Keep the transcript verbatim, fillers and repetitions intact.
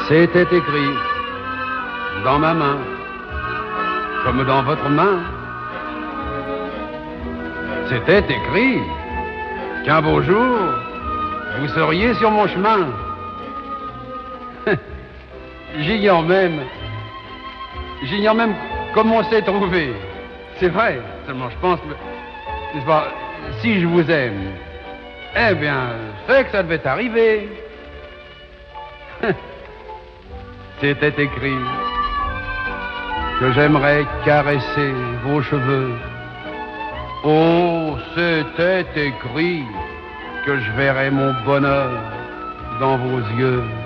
C'était écrit dans ma main, comme dans votre main. C'était écrit qu'un beau jour, vous seriez sur mon chemin. J'ignore même, j'ignore même comment on s'est trouvé. C'est vrai, seulement je pense, n'est-ce pas, si je vous aime, eh bien, c'est que ça devait arriver. C'était écrit que j'aimerais caresser vos cheveux. Oh, c'était écrit que je verrais mon bonheur dans vos yeux.